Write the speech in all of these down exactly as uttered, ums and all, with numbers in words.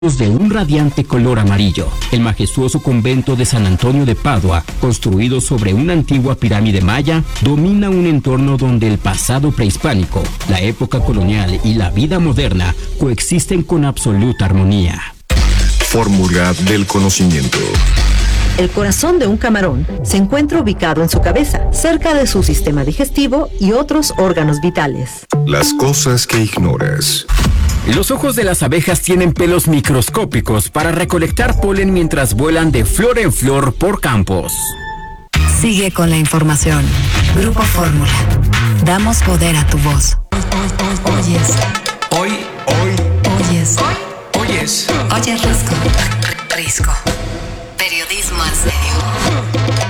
de un radiante color amarillo. El majestuoso convento de San Antonio de Padua, construido sobre una antigua pirámide maya, domina un entorno donde el pasado prehispánico, la época colonial y la vida moderna coexisten con absoluta armonía. Fórmula del conocimiento. El corazón de un camarón se encuentra ubicado en su cabeza, cerca de su sistema digestivo y otros órganos vitales. Las cosas que ignoras. Los ojos de las abejas tienen pelos microscópicos para recolectar polen mientras vuelan de flor en flor por campos. Sigue con la información. Grupo Fórmula. Damos poder a tu voz. Oyes. Hoy, hoy. Oyes. Hoy. Oyes. Oyes Risco. Risco. Periodismo en serio.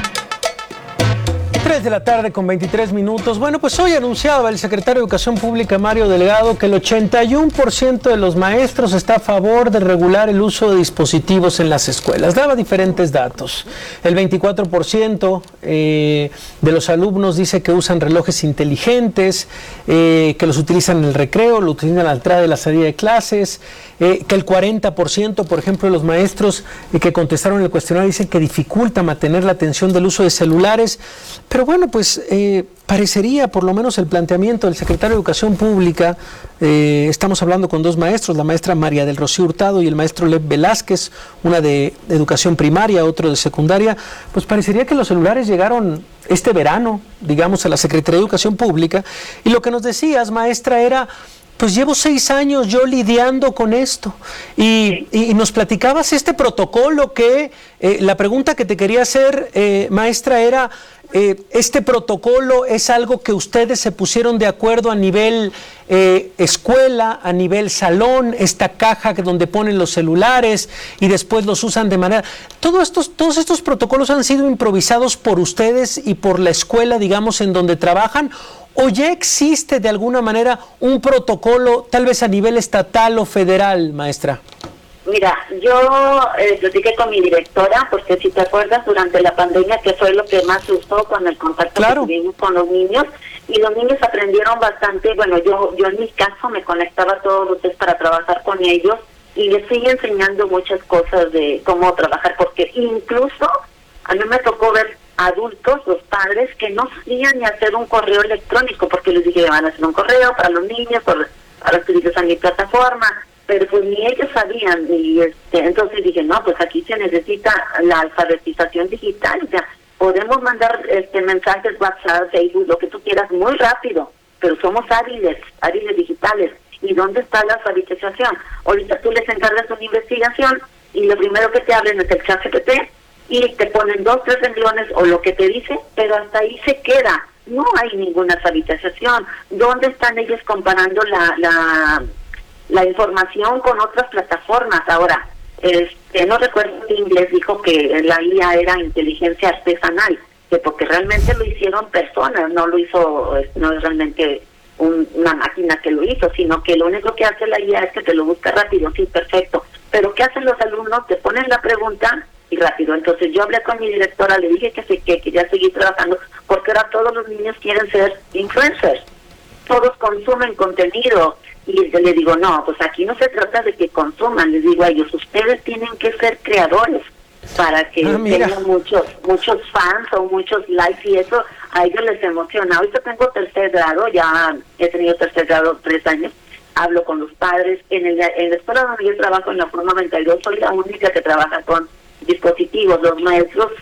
tres de la tarde con veintitrés minutos. Bueno, pues hoy anunciaba el secretario de Educación Pública, Mario Delgado, que el ochenta y uno por ciento de los maestros está a favor de regular el uso de dispositivos en las escuelas. Daba diferentes datos. El veinticuatro por ciento eh, de los alumnos dice que usan relojes inteligentes, eh, que los utilizan en el recreo, lo utilizan a la entrada y la salida de clases, eh, que el cuarenta por ciento, por ejemplo, de los maestros eh, que contestaron el cuestionario dicen que dificulta mantener la atención del uso de celulares. Pero bueno, pues eh, parecería, por lo menos el planteamiento del secretario de Educación Pública, eh, estamos hablando con dos maestros, la maestra María del Rocío Hurtado y el maestro Lev Velázquez, una de educación primaria, otro de secundaria, pues parecería que los celulares llegaron este verano, digamos, a la Secretaría de Educación Pública, y lo que nos decías, maestra, era... Pues llevo seis años yo lidiando con esto y, y, y nos platicabas este protocolo que, eh, la pregunta que te quería hacer, eh, maestra, era, eh, ¿este protocolo es algo que ustedes se pusieron de acuerdo a nivel eh, escuela, a nivel salón, esta caja que donde ponen los celulares y después los usan de manera... Todos estos, todos estos protocolos han sido improvisados por ustedes y por la escuela, digamos, en donde trabajan, ¿o ya existe de alguna manera un protocolo, tal vez a nivel estatal o federal, maestra? Mira, yo eh, platiqué con mi directora, porque si te acuerdas, durante la pandemia, que fue lo que más se usó con el contacto claro. que tuvimos con los niños, y los niños aprendieron bastante. Bueno, yo yo en mi caso me conectaba todos los días para trabajar con ellos, y les sigue enseñando muchas cosas de cómo trabajar, porque incluso a mí me tocó ver adultos, los padres, que no sabían ni hacer un correo electrónico, porque les dije, van a hacer un correo para los niños, para, para subirlos a mi plataforma, pero pues ni ellos sabían, y este, entonces dije, no, pues aquí se necesita la alfabetización digital, o sea, podemos mandar este mensajes, WhatsApp, Facebook, lo que tú quieras, muy rápido, pero somos hábiles, hábiles digitales. ¿Y dónde está la alfabetización? Ahorita tú les encargas una investigación, y lo primero que te abren es el chat G P T, y te ponen dos, tres renglones o lo que te dice, pero hasta ahí se queda. No hay ninguna alfabetización. ¿Dónde están ellos comparando la la, la información con otras plataformas? Ahora, este, no recuerdo qué inglés dijo que la I A era inteligencia artesanal, que porque realmente lo hicieron personas, no lo hizo, no es realmente un, una máquina que lo hizo, sino que lo único que hace la I A es que te lo busca rápido, sí, perfecto. Pero ¿qué hacen los alumnos? Te ponen la pregunta y rápido. Entonces yo hablé con mi directora, le dije que, que quería seguir trabajando, porque ahora todos los niños quieren ser influencers, todos consumen contenido, y le digo, no, pues aquí no se trata de que consuman, les digo a ellos, ustedes tienen que ser creadores, para que ah, tengan muchos muchos fans o muchos likes, y eso a ellos les emociona. Ahorita tengo tercer grado, ya he tenido tercer grado tres años, hablo con los padres, en, el, en la escuela donde yo trabajo, en la Forma noventa y dos, soy la única que trabaja con dispositivos. Los maestros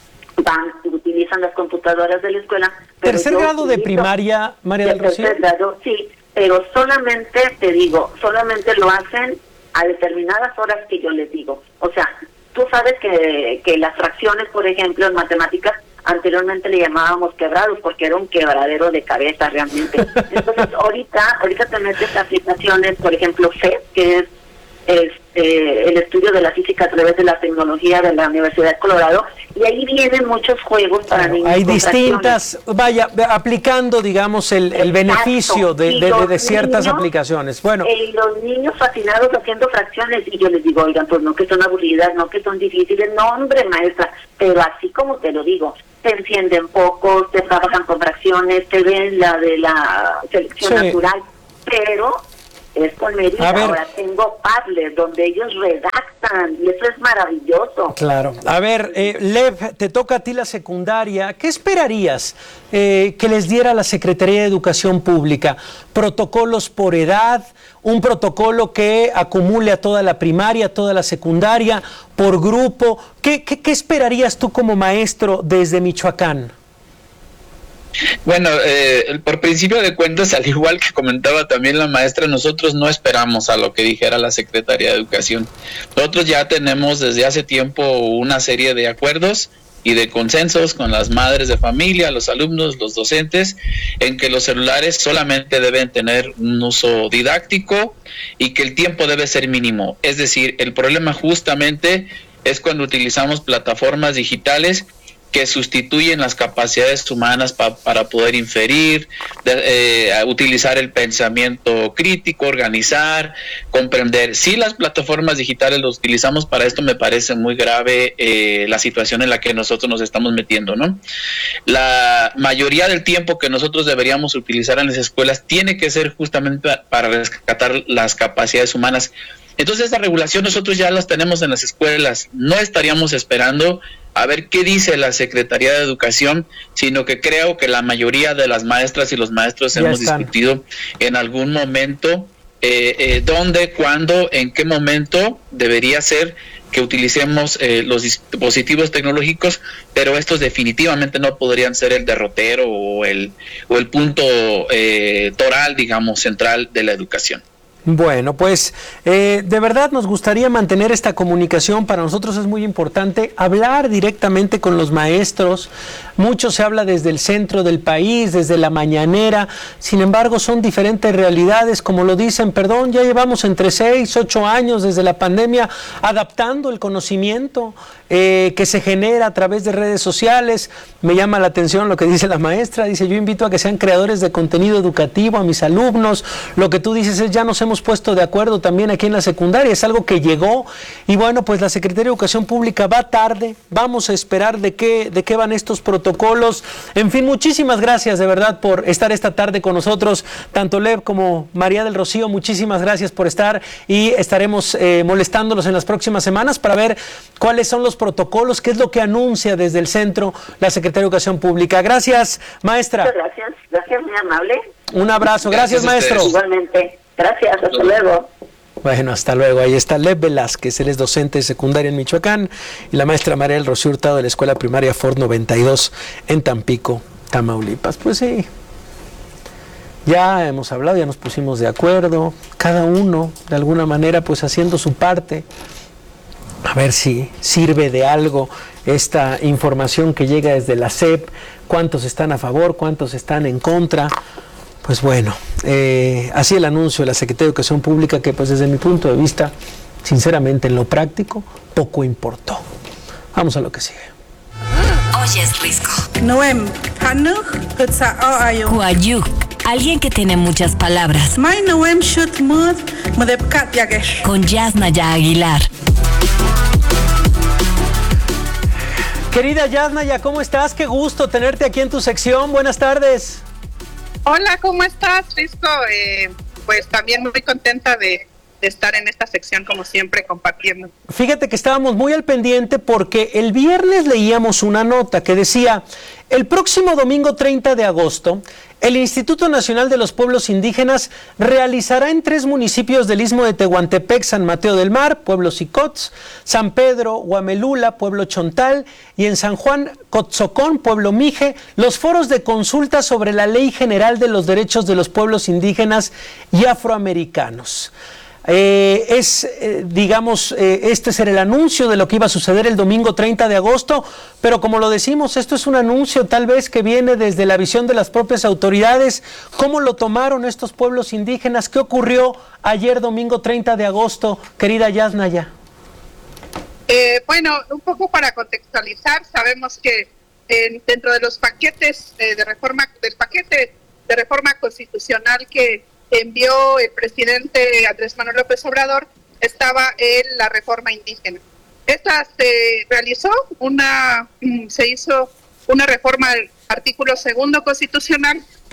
van, utilizan las computadoras de la escuela. ¿Tercer grado de primaria, María del Rocío? Tercer grado, sí, pero solamente, te digo, solamente lo hacen a determinadas horas que yo les digo. O sea, tú sabes que, que las fracciones, por ejemplo, en matemáticas, anteriormente le llamábamos quebrados, porque era un quebradero de cabeza realmente. Entonces, ahorita, ahorita te metes aplicaciones, por ejemplo, F E D, que es Este, el estudio de la física a través de la tecnología de la Universidad de Colorado, y ahí vienen muchos juegos para claro, niños. hay distintas, vaya, aplicando, digamos, el, el beneficio de, de, de, de ciertas niños, aplicaciones. Bueno, eh, los niños fascinados haciendo fracciones, y yo les digo, oigan, pues no que son aburridas, no que son difíciles, no, hombre, maestra, pero así como te lo digo, te encienden pocos, te trabajan con fracciones, te ven la de la selección sí. natural, pero es con Mérida. Ahora tengo Padlet, donde ellos redactan, y eso es maravilloso. Claro. A ver, eh, Lev, te toca a ti la secundaria. ¿Qué esperarías eh, que les diera la Secretaría de Educación Pública? ¿Protocolos por edad? ¿Un protocolo que acumule a toda la primaria, a toda la secundaria, por grupo? ¿Qué, qué, qué esperarías tú como maestro desde Michoacán? Bueno, eh, por principio de cuentas, al igual que comentaba también la maestra, nosotros no esperamos a lo que dijera la Secretaría de Educación. Nosotros ya tenemos desde hace tiempo una serie de acuerdos y de consensos con las madres de familia, los alumnos, los docentes, en que los celulares solamente deben tener un uso didáctico y que el tiempo debe ser mínimo. Es decir, el problema justamente es cuando utilizamos plataformas digitales que sustituyen las capacidades humanas pa, para poder inferir, de, eh, utilizar el pensamiento crítico, organizar, comprender. Si las plataformas digitales las utilizamos para esto, me parece muy grave eh, la situación en la que nosotros nos estamos metiendo, ¿no? La mayoría del tiempo que nosotros deberíamos utilizar en las escuelas tiene que ser justamente para rescatar las capacidades humanas. Entonces, esta regulación nosotros ya las tenemos en las escuelas. No estaríamos esperando a ver qué dice la Secretaría de Educación, sino que creo que la mayoría de las maestras y los maestros ya hemos están. discutido en algún momento eh, eh, dónde, cuándo, en qué momento debería ser que utilicemos eh, los dispositivos tecnológicos, pero estos definitivamente no podrían ser el derrotero o el, o el punto eh, toral, digamos, central de la educación. Bueno, pues eh, de verdad nos gustaría mantener esta comunicación. Para nosotros es muy importante hablar directamente con los maestros. Mucho se habla desde el centro del país, desde la mañanera. Sin embargo, son diferentes realidades, como lo dicen, perdón, ya llevamos entre seis, ocho años desde la pandemia adaptando el conocimiento eh, que se genera a través de redes sociales. Me llama la atención lo que dice la maestra. Dice, yo invito a que sean creadores de contenido educativo a mis alumnos. Lo que tú dices es, ya nos hemos puesto de acuerdo también aquí en la secundaria, es algo que llegó y bueno, pues la Secretaría de Educación Pública va tarde, vamos a esperar de qué, de qué van estos protocolos. En fin, muchísimas gracias de verdad por estar esta tarde con nosotros, tanto Lev como María del Rocío, muchísimas gracias por estar y estaremos eh, molestándolos en las próximas semanas para ver cuáles son los protocolos, qué es lo que anuncia desde el centro la Secretaría de Educación Pública. Gracias, maestra. Muchas gracias, gracias, muy amable. Un abrazo, gracias, gracias maestro. Igualmente. Gracias, hasta luego. Bueno, hasta luego. Ahí está Lev Velázquez, él es docente de secundaria en Michoacán, y la maestra María del Rocío Hurtado de la Escuela Primaria Ford noventa y dos en Tampico, Tamaulipas. Pues sí, ya hemos hablado, ya nos pusimos de acuerdo, cada uno de alguna manera pues haciendo su parte, a ver si sirve de algo esta información que llega desde la S E P, cuántos están a favor, cuántos están en contra. Pues bueno, eh, así el anuncio de la Secretaría de Educación Pública, que pues desde mi punto de vista, sinceramente en lo práctico, poco importó. Vamos a lo que sigue. Oyes Risco. Noem, Hanuk, Huayuk, alguien que tiene muchas palabras. My Noem Shut Mud, Mudepkat Yagesh. Con Yasnaya Aguilar. Querida Yasnaya, ¿cómo estás? Qué gusto tenerte aquí en tu sección. Buenas tardes. Hola, ¿cómo estás, Risco? Eh, pues también muy contenta de, de estar en esta sección, como siempre, compartiendo. Fíjate que estábamos muy al pendiente porque el viernes leíamos una nota que decía, el próximo domingo treinta de agosto, el Instituto Nacional de los Pueblos Indígenas realizará en tres municipios del Istmo de Tehuantepec, San Mateo del Mar, Pueblo Sicots, San Pedro, Huamelula, Pueblo Chontal, y en San Juan, Cotzocón, Pueblo Mije, los foros de consulta sobre la Ley General de los Derechos de los Pueblos Indígenas y Afroamericanos. Eh, es, eh, digamos, eh, este será el anuncio de lo que iba a suceder el domingo treinta de agosto, pero como lo decimos, esto es un anuncio tal vez que viene desde la visión de las propias autoridades. ¿Cómo lo tomaron estos pueblos indígenas? ¿Qué ocurrió ayer domingo treinta de agosto, querida Yasnaya? Eh, bueno, un poco para contextualizar, sabemos que eh, dentro de los paquetes eh, de reforma, del paquete de reforma constitucional que envió el presidente Andrés Manuel López Obrador, estaba en la reforma indígena. Esta se realizó, una se hizo una reforma del artículo segundo constitucional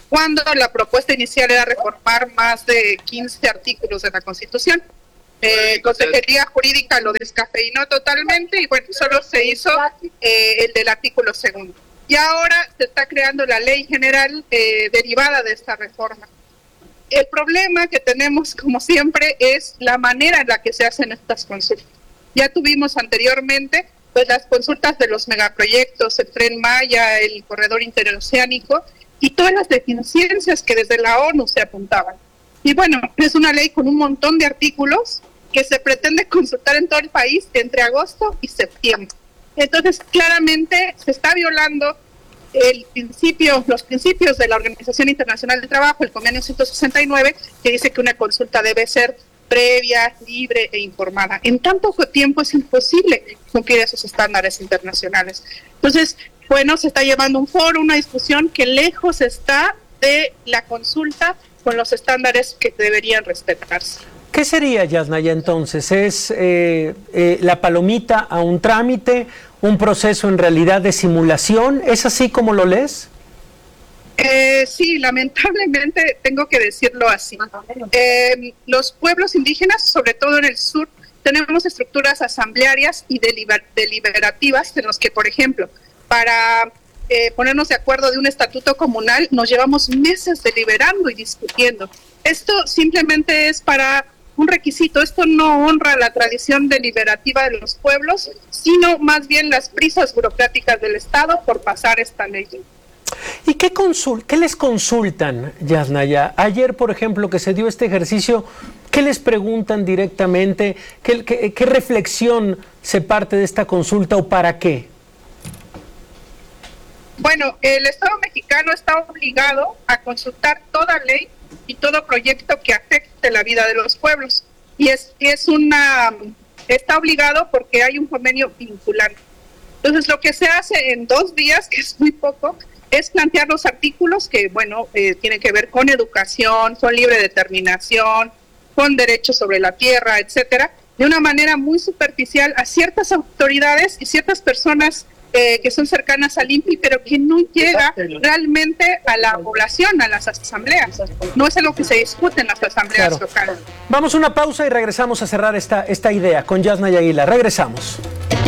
cuando la propuesta inicial era reformar más de quince artículos de la Constitución. Eh, Consejería Jurídica lo descafeinó totalmente y bueno, solo se hizo eh, el del artículo segundo. Y ahora se está creando la ley general eh, derivada de esta reforma. El problema que tenemos, como siempre, es la manera en la que se hacen estas consultas. Ya tuvimos anteriormente pues las consultas de los megaproyectos, el Tren Maya, el corredor interoceánico y todas las deficiencias que desde la ONU se apuntaban. Y bueno, es una ley con un montón de artículos que se pretende consultar en todo el país entre agosto y septiembre. Entonces, claramente se está violando el principio, los principios de la Organización Internacional del Trabajo, el convenio ciento sesenta y nueve, que dice que una consulta debe ser previa, libre e informada. En tan poco tiempo es imposible cumplir esos estándares internacionales. Entonces, bueno, se está llevando un foro, una discusión que lejos está de la consulta con los estándares que deberían respetarse. ¿Qué sería, Yasnaya, entonces? ¿Es eh, eh, la palomita a un trámite, un proceso en realidad de simulación? ¿Es así como lo lees? Eh, sí, lamentablemente tengo que decirlo así. Eh, los pueblos indígenas, sobre todo en el sur, tenemos estructuras asamblearias y deliber- deliberativas en los que, por ejemplo, para eh, ponernos de acuerdo de un estatuto comunal, nos llevamos meses deliberando y discutiendo. Esto simplemente es para un requisito. Esto no honra la tradición deliberativa de los pueblos, sino más bien las prisas burocráticas del Estado por pasar esta ley. ¿Y qué, consul- qué les consultan, Yasnaya? Ayer, por ejemplo, que se dio este ejercicio, ¿qué les preguntan directamente? ¿Qué, qué, qué reflexión se parte de esta consulta o para qué? Bueno, el Estado mexicano está obligado a consultar toda ley y todo proyecto que afecte la vida de los pueblos. Y es, es una, está obligado porque hay un convenio vinculante. Entonces, lo que se hace en dos días, que es muy poco, es plantear los artículos que, bueno, eh, tienen que ver con educación, con libre determinación, con derechos sobre la tierra, etcétera, de una manera muy superficial a ciertas autoridades y ciertas personas eh, que son cercanas al I N P I, pero que no llega realmente a la población, a las asambleas. No es algo que se discute en las asambleas Claro. locales. Vamos a una pausa y regresamos a cerrar esta, esta idea con Yasnaya Aguilar. Regresamos.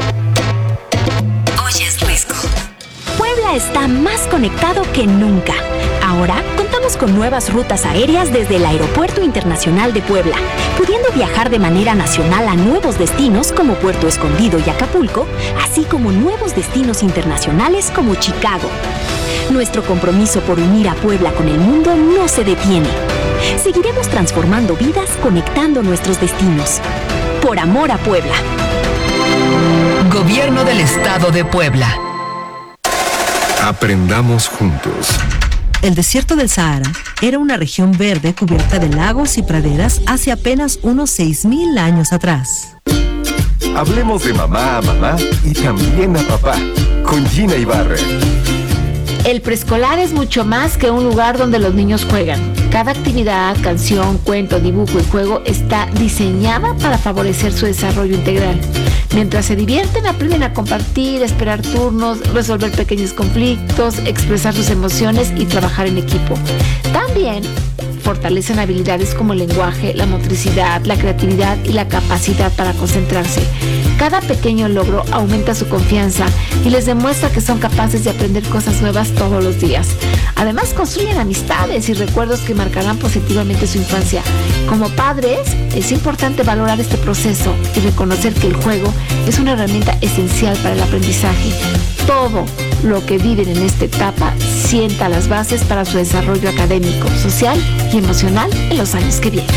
Oyes Risco. Puebla está más conectado que nunca. Ahora contamos con nuevas rutas aéreas desde el Aeropuerto Internacional de Puebla, pudiendo viajar de manera nacional a nuevos destinos como Puerto Escondido y Acapulco, así como nuevos destinos internacionales como Chicago. Nuestro compromiso por unir a Puebla con el mundo no se detiene. Seguiremos transformando vidas conectando nuestros destinos. Por amor a Puebla. Gobierno del Estado de Puebla. Aprendamos juntos. El desierto del Sahara era una región verde cubierta de lagos y praderas hace apenas unos seis mil años atrás. Hablemos de mamá a mamá y también a papá, con Gina Ibarra. El preescolar es mucho más que un lugar donde los niños juegan. Cada actividad, canción, cuento, dibujo y juego está diseñada para favorecer su desarrollo integral. Mientras se divierten, aprenden a compartir, esperar turnos, resolver pequeños conflictos, expresar sus emociones y trabajar en equipo. También fortalecen habilidades como el lenguaje, la motricidad, la creatividad y la capacidad para concentrarse. Cada pequeño logro aumenta su confianza y les demuestra que son capaces de aprender cosas nuevas todos los días. Además, construyen amistades y recuerdos que marcarán positivamente su infancia. Como padres, es importante valorar este proceso y reconocer que el juego es una herramienta esencial para el aprendizaje. Todo lo que viven en esta etapa sienta las bases para su desarrollo académico, social y emocional en los años que vienen.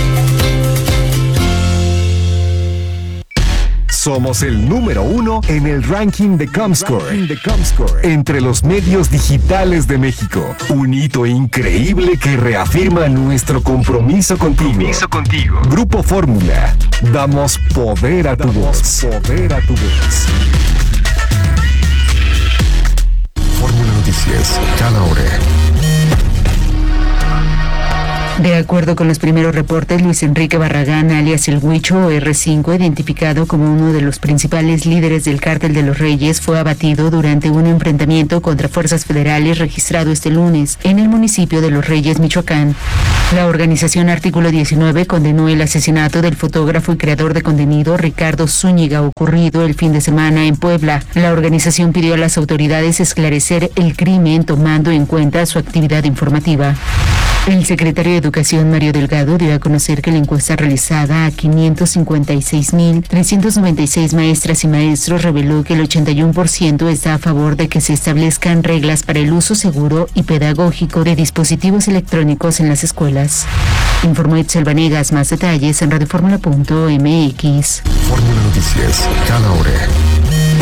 Somos el número uno en el ranking de Comscore, entre los medios digitales de México. Un hito increíble que reafirma nuestro compromiso contigo. Compromiso contigo. Grupo Fórmula. Damos poder a tu voz. Poder a tu voz. Fórmula Noticias, cada hora. De acuerdo con los primeros reportes, Luis Enrique Barragán, alias El Huicho o erre cinco, identificado como uno de los principales líderes del Cártel de los Reyes, fue abatido durante un enfrentamiento contra fuerzas federales registrado este lunes en el municipio de Los Reyes, Michoacán. La organización Artículo diecinueve condenó el asesinato del fotógrafo y creador de contenido Ricardo Zúñiga ocurrido el fin de semana en Puebla. La organización pidió a las autoridades esclarecer el crimen tomando en cuenta su actividad informativa. El secretario de Educación, Mario Delgado, dio a conocer que la encuesta realizada a quinientos cincuenta y seis mil trescientos noventa y seis maestras y maestros reveló que el ochenta y uno por ciento está a favor de que se establezcan reglas para el uso seguro y pedagógico de dispositivos electrónicos en las escuelas. Informó Itzel Vanegas. Más detalles en radioformula punto m x. Fórmula Noticias, cada hora.